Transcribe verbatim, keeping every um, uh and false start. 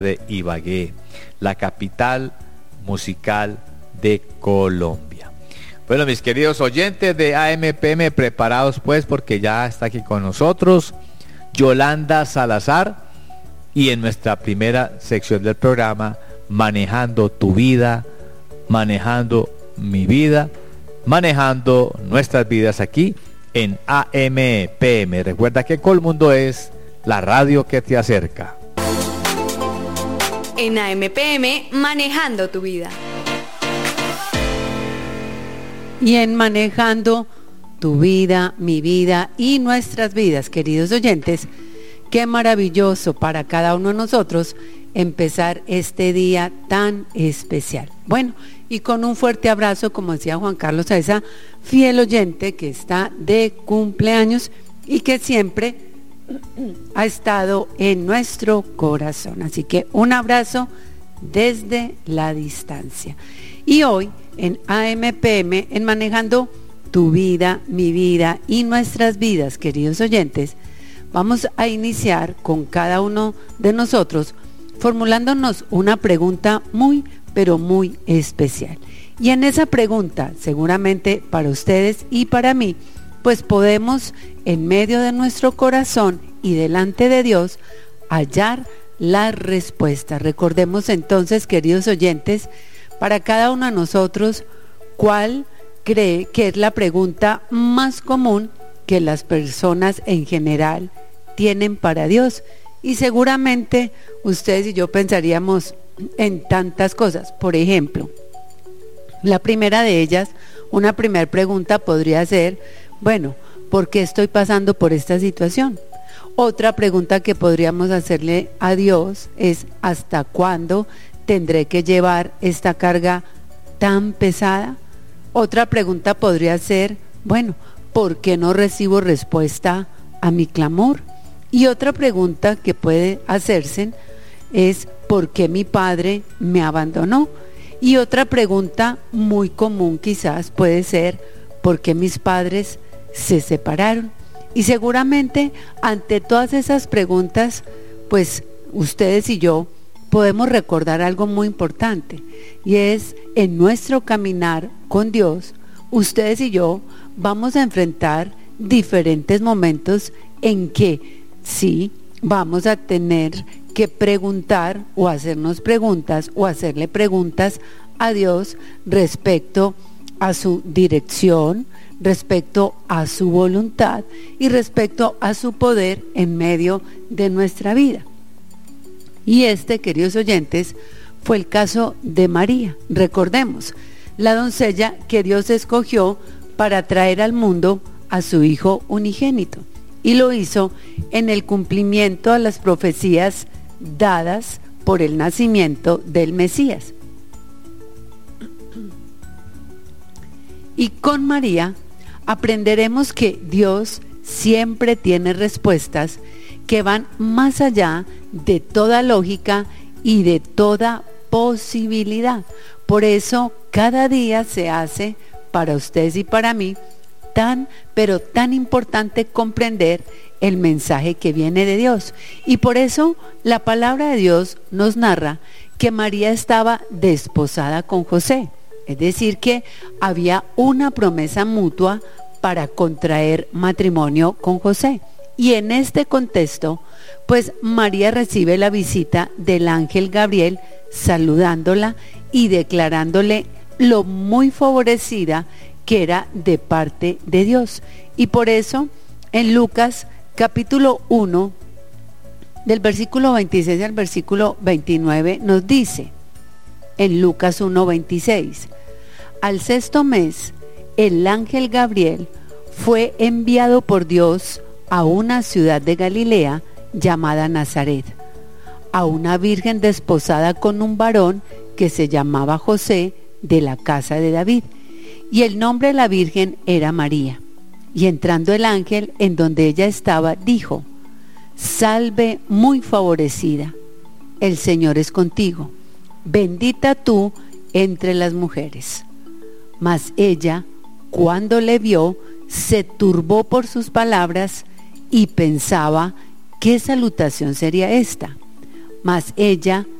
de Ibagué, la capital musical de Colombia. Bueno, mis queridos oyentes de A M P M, preparados pues, porque ya está aquí con nosotros Yolanda Salazar, y en nuestra primera sección del programa, manejando tu vida, manejando mi vida, manejando nuestras vidas aquí en A M P M. Recuerda que Colmundo es la radio que te acerca. En A M P M, manejando tu vida. Y en manejando tu vida, mi vida y nuestras vidas, queridos oyentes, qué maravilloso para cada uno de nosotros empezar este día tan especial. Bueno, y con un fuerte abrazo, como decía Juan Carlos, a esa fiel oyente que está de cumpleaños y que siempre ha estado en nuestro corazón. Así que un abrazo desde la distancia. Y hoy en A M P M, en Manejando tu vida, mi vida y nuestras vidas, queridos oyentes, vamos a iniciar con cada uno de nosotros formulándonos una pregunta muy, pero muy especial. Y en esa pregunta, seguramente para ustedes y para mí, pues podemos, en medio de nuestro corazón y delante de Dios, hallar la respuesta. Recordemos entonces, queridos oyentes, para cada uno de nosotros, ¿cuál cree que es la pregunta más común que las personas en general tienen para Dios? Y seguramente ustedes y yo pensaríamos en tantas cosas. Por ejemplo, la primera de ellas, una primera pregunta podría ser, bueno, ¿por qué estoy pasando por esta situación? Otra pregunta que podríamos hacerle a Dios es, ¿hasta cuándo tendré que llevar esta carga tan pesada? Otra pregunta podría ser, bueno, ¿por qué no recibo respuesta a mi clamor? Y otra pregunta que puede hacerse es, ¿por qué mi padre me abandonó? Y otra pregunta muy común quizás puede ser, ¿por qué mis padres se separaron? Y seguramente ante todas esas preguntas, pues ustedes y yo podemos recordar algo muy importante, y es en nuestro caminar con Dios, ustedes y yo vamos a enfrentar diferentes momentos en que sí vamos a tener que preguntar o hacernos preguntas o hacerle preguntas a Dios respecto a su dirección, respecto a su voluntad y respecto a su poder en medio de nuestra vida. Y este, queridos oyentes, fue el caso de María. Recordemos, la doncella que Dios escogió para traer al mundo a su Hijo unigénito, y lo hizo en el cumplimiento a las profecías dadas por el nacimiento del Mesías. Y con María aprenderemos que Dios siempre tiene respuestas que van más allá de toda lógica y de toda posibilidad. Por eso cada día se hace para ustedes y para mí tan, pero tan importante comprender el mensaje que viene de Dios. Y por eso la palabra de Dios nos narra que María estaba desposada con José. Es decir, que había una promesa mutua para contraer matrimonio con José. Y en este contexto, pues María recibe la visita del ángel Gabriel, saludándola y declarándole lo muy favorecida que era de parte de Dios. Y por eso, en Lucas capítulo uno, del versículo veintiséis al versículo veintinueve, nos dice, en Lucas uno veintiséis, al sexto mes, el ángel Gabriel fue enviado por Dios a una ciudad de Galilea llamada Nazaret, a una virgen desposada con un varón que se llamaba José, de la casa de David, y el nombre de la virgen era María. Y entrando el ángel en donde ella estaba, dijo, salve muy favorecida, el Señor es contigo, bendita tú entre las mujeres. Mas ella, cuando le vio, se turbó por sus palabras y pensaba, ¿qué salutación sería esta? mas ella